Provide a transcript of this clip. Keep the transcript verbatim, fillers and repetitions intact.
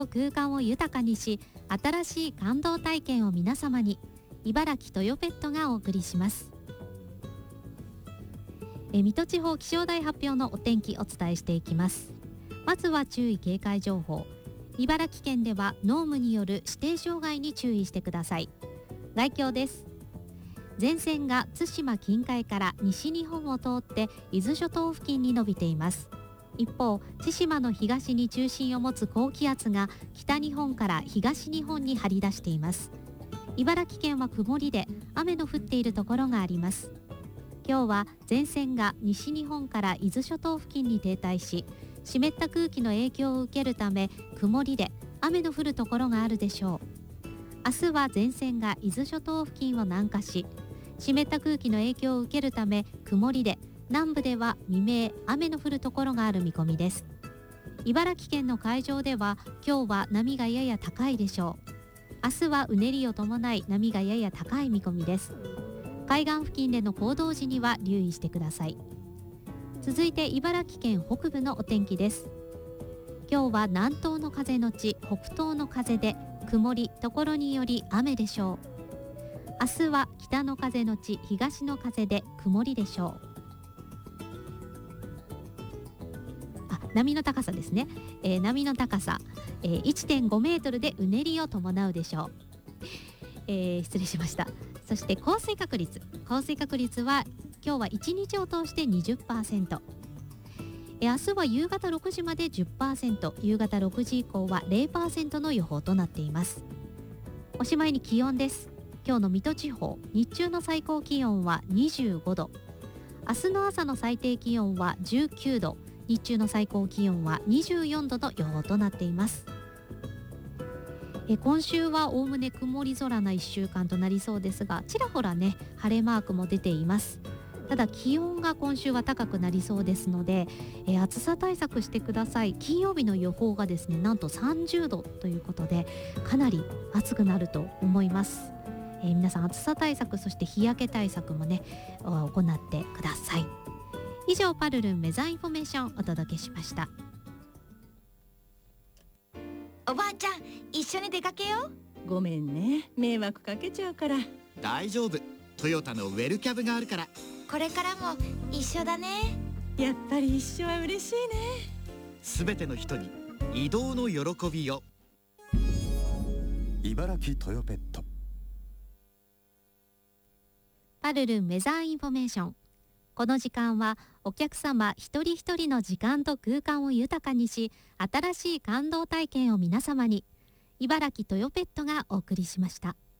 空間を豊かにし、新しい感動体験を皆様に。茨城トヨペットがお送りします。え水戸地方気象台発表のお天気お伝えしていきます。まずは注意警戒情報。茨城県では濃霧による指定障害に注意してください。概況です。前線が対馬近海から西日本を通って伊豆諸島付近に伸びています。一方、対馬の東に中心を持つ高気圧が北日本から東日本に張り出しています。茨城県は曇りで雨の降っているところがあります。今日は前線が西日本から伊豆諸島付近に停滞し、湿った空気の影響を受けるため曇りで雨の降るところがあるでしょう。明日は前線が伊豆諸島付近を南下し、湿った空気の影響を受けるため曇りで南部では未明雨の降るところがある見込みです。茨城県の海上では今日は波がやや高いでしょう。明日はうねりを伴い波がやや高い見込みです。海岸付近での行動時には留意してください。続いて茨城県北部のお天気です。今日は南東の風のち北東の風で曇り、ところにより雨でしょう。明日は北の風のち東の風で曇りでしょう。あ、波の高さですね、えー、波の高さ、えー、いってんごメートルでうねりを伴うでしょう。えー、失礼しました。そして降水確率降水確率は今日はいちにちを通して にじゅっパーセント、えー、明日は夕方ろくじまで じゅっパーセント、 夕方ろくじ以降は ゼロパーセント の予報となっています。おしまいに気温です。今日の水戸地方、日中の最高気温はにじゅうごど、明日の朝の最低気温はじゅうきゅうど、日中の最高気温はにじゅうよんどの予報となっています。え今週はおおむね曇り空ないっしゅうかんとなりそうですが、ちらほらね晴れマークも出ています。ただ気温が今週は高くなりそうですので、え暑さ対策してください。金曜日の予報がですね、なんとさんじゅうどということで、かなり暑くなると思います。えー、皆さん暑さ対策、そして日焼け対策もね行ってください。以上、パルルンウェザーインフォメーションお届けしました。 おばあちゃん、一緒に出かけよう。ごめんね、迷惑かけちゃうから。 大丈夫、トヨタのウェルキャブがあるから。 これからも一緒だね。 やっぱり一緒は嬉しいね。 すべての人に移動の喜びを。 茨城トヨペット。 パルルンウェザーインフォメーション。この時間はお客様一人一人の時間と空間を豊かにし、新しい感動体験を皆様に。茨城トヨペットがお送りしました。